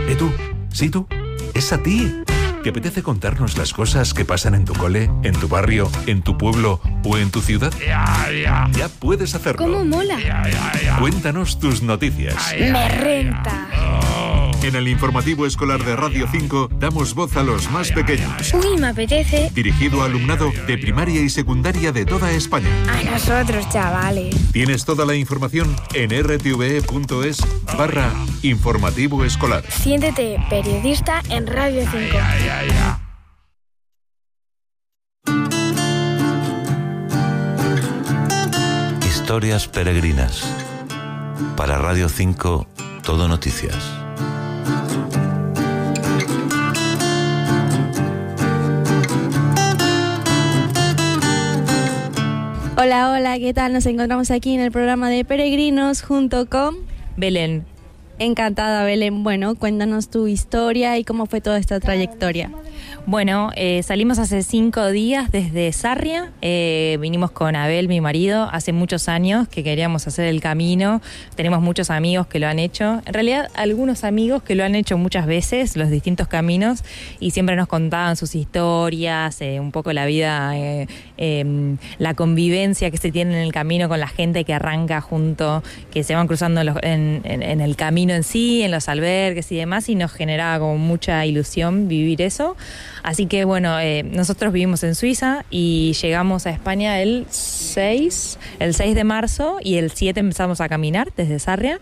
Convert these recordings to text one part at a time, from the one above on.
Tú, sí tú, es a ti. ¿Te apetece contarnos las cosas que pasan en tu cole, en tu barrio, en tu pueblo o en tu ciudad? Ya puedes hacerlo. ¿Cómo mola? Cuéntanos tus noticias. Me renta. En el informativo escolar de Radio 5 damos voz a los más pequeños. Uy, me apetece. Dirigido a alumnado de primaria y secundaria de toda España. A nosotros, chavales. Tienes toda la información en rtve.es/informativo escolar. Siéntete periodista en Radio 5. Historias peregrinas. Para Radio 5, Todo Noticias. Hola, hola, ¿qué tal? Nos encontramos aquí en el programa de Peregrinos junto con Belén. Encantada, Belén. Bueno, cuéntanos tu historia y cómo fue toda esta trayectoria. Bueno, salimos hace 5 días desde Sarria, vinimos con Abel, mi marido, hace muchos años que queríamos hacer el camino, tenemos muchos amigos que lo han hecho, en realidad algunos amigos que lo han hecho muchas veces, los distintos caminos, y siempre nos contaban sus historias, un poco la vida, la convivencia que se tiene en el camino con la gente que arranca junto, que se van cruzando en el camino en sí, en los albergues y demás, y nos generaba como mucha ilusión vivir eso. Así que bueno, nosotros vivimos en Suiza y llegamos a España el 6 de marzo y el 7 empezamos a caminar desde Sarria.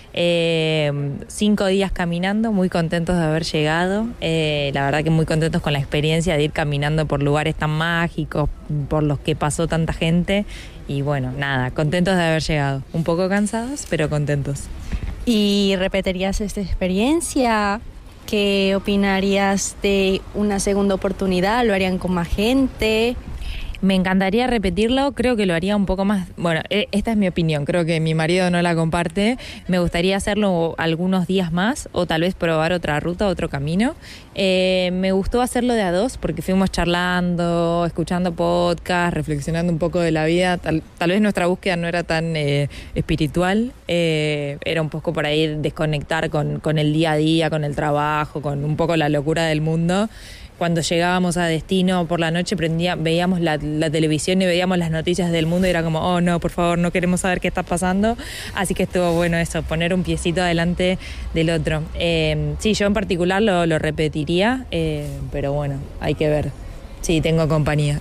5 días caminando, muy contentos de haber llegado, la verdad que muy contentos con la experiencia de ir caminando por lugares tan mágicos, por los que pasó tanta gente y bueno, nada, contentos de haber llegado, un poco cansados, pero contentos. ¿Y repetirías esta experiencia? ¿Qué opinarías de una segunda oportunidad? ¿Lo harían con más gente? Me encantaría repetirlo, creo que lo haría un poco más... Bueno, esta es mi opinión, creo que mi marido no la comparte. Me gustaría hacerlo algunos días más o tal vez probar otra ruta, otro camino. Me gustó hacerlo de a dos porque fuimos charlando, escuchando podcast, reflexionando un poco de la vida. Tal vez nuestra búsqueda no era tan espiritual, era un poco por ahí desconectar con el día a día, con el trabajo, con un poco la locura del mundo. Cuando llegábamos a destino por la noche veíamos la televisión y veíamos las noticias del mundo y era como, oh no, por favor, no queremos saber qué está pasando. Así que estuvo bueno eso, poner un piecito adelante del otro. Sí, yo en particular lo repetiría, pero bueno, hay que ver. Sí, tengo compañía.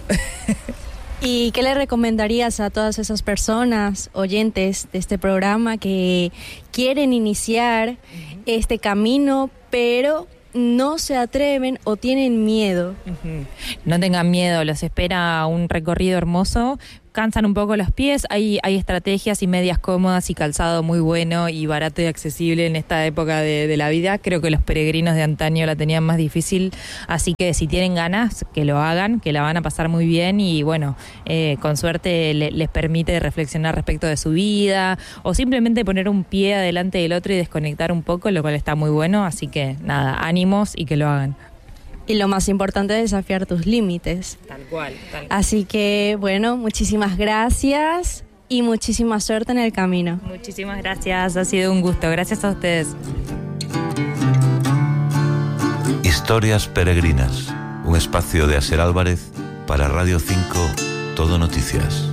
¿Y qué le recomendarías a todas esas personas, oyentes de este programa, que quieren iniciar este camino, pero no se atreven o tienen miedo? No tengan miedo, los espera un recorrido hermoso. Cansan un poco los pies, hay estrategias y medias cómodas y calzado muy bueno y barato y accesible en esta época de la vida. Creo que los peregrinos de antaño la tenían más difícil, así que si tienen ganas, que lo hagan, que la van a pasar muy bien y bueno, con suerte les permite reflexionar respecto de su vida o simplemente poner un pie adelante del otro y desconectar un poco, lo cual está muy bueno, así que nada, ánimos y que lo hagan. Y lo más importante es desafiar tus límites. Tal cual. Así que, bueno, muchísimas gracias y muchísima suerte en el camino. Muchísimas gracias, ha sido un gusto. Gracias a ustedes. Historias peregrinas, un espacio de Aser Álvarez para Radio 5, Todo Noticias.